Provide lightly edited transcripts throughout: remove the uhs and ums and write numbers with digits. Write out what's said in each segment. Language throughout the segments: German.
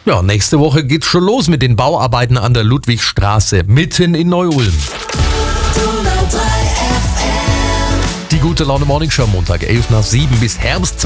Ja, nächste Woche geht's schon los mit den Bauarbeiten an der Ludwigstraße, mitten in Neu-Ulm. Die gute Laune Morning Show Montag, 11:07 bis Herbst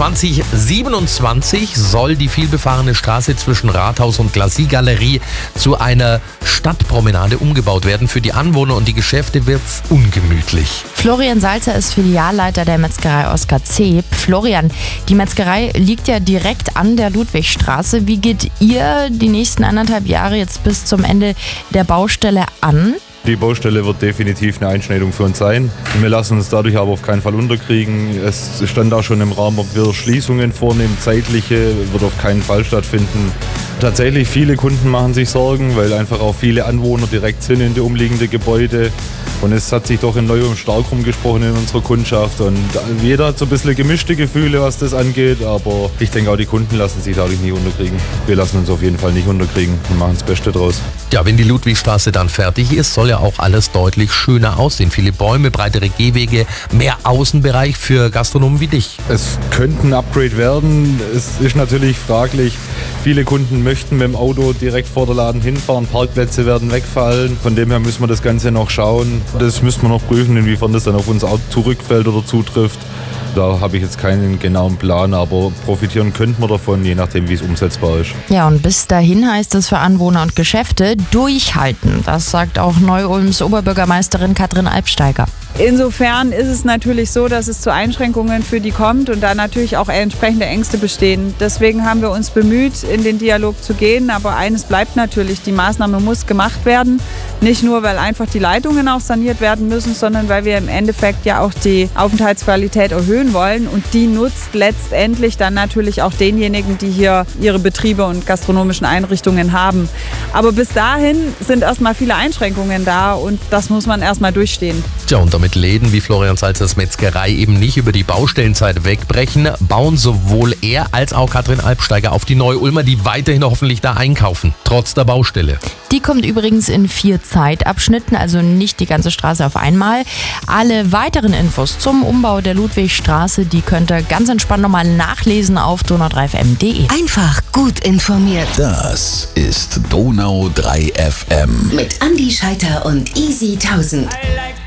2027 soll die vielbefahrene Straße zwischen Rathaus und Glacis-Galerie zu einer Stadtpromenade umgebaut werden. Für die Anwohner und die Geschäfte wird's ungemütlich. Florian Salzer ist Filialleiter der Metzgerei Oskar Zeb. Florian, die Metzgerei liegt ja direkt an der Ludwigstraße. Wie geht ihr die nächsten 1,5 Jahre jetzt bis zum Ende der Baustelle an? Die Baustelle wird definitiv eine Einschneidung für uns sein. Wir lassen uns dadurch aber auf keinen Fall unterkriegen. Es stand auch schon im Raum, ob wir Schließungen vornehmen. Zeitliche wird auf keinen Fall stattfinden. Tatsächlich, viele Kunden machen sich Sorgen, weil einfach auch viele Anwohner direkt sind in die umliegenden Gebäude. Und es hat sich doch in Neu-Ulm stark rumgesprochen in unserer Kundschaft. Und jeder hat so ein bisschen gemischte Gefühle, was das angeht. Aber ich denke auch, die Kunden lassen sich dadurch nie unterkriegen. Wir lassen uns auf jeden Fall nicht unterkriegen und machen das Beste draus. Ja, wenn die Ludwigstraße dann fertig ist, soll ja auch alles deutlich schöner aussehen. Viele Bäume, breitere Gehwege, mehr Außenbereich für Gastronomen wie dich. Es könnte ein Upgrade werden. Es ist natürlich fraglich. Viele Kunden möchten mit dem Auto direkt vor der Laden hinfahren. Parkplätze werden wegfallen. Von dem her müssen wir das Ganze noch schauen. Das müssen wir noch prüfen, inwiefern das dann auf uns auch zurückfällt oder zutrifft. Da habe ich jetzt keinen genauen Plan, aber profitieren könnten wir davon, je nachdem, wie es umsetzbar ist. Ja, und bis dahin heißt es für Anwohner und Geschäfte durchhalten. Das sagt auch Neu-Ulms Oberbürgermeisterin Katrin Albsteiger. Insofern ist es natürlich so, dass es zu Einschränkungen für die kommt und da natürlich auch entsprechende Ängste bestehen. Deswegen haben wir uns bemüht, in den Dialog zu gehen. Aber eines bleibt natürlich, die Maßnahme muss gemacht werden. Nicht nur, weil einfach die Leitungen auch saniert werden müssen, sondern weil wir im Endeffekt ja auch die Aufenthaltsqualität erhöhen wollen. Und die nutzt letztendlich dann natürlich auch denjenigen, die hier ihre Betriebe und gastronomischen Einrichtungen haben. Aber bis dahin sind erstmal viele Einschränkungen da und das muss man erstmal durchstehen. Tja, und damit Läden wie Florian Salzers Metzgerei eben nicht über die Baustellenzeit wegbrechen, bauen sowohl er als auch Katrin Albsteiger auf die Neu-Ulmer, die weiterhin hoffentlich da einkaufen, trotz der Baustelle. Die kommt übrigens in 4 Zeitabschnitten, also nicht die ganze Straße auf einmal. Alle weiteren Infos zum Umbau der Ludwigstraße, die könnt ihr ganz entspannt nochmal nachlesen auf donau3fm.de. Einfach gut informiert. Das ist Donau 3 FM. Mit Andi Scheiter und Easy 1000.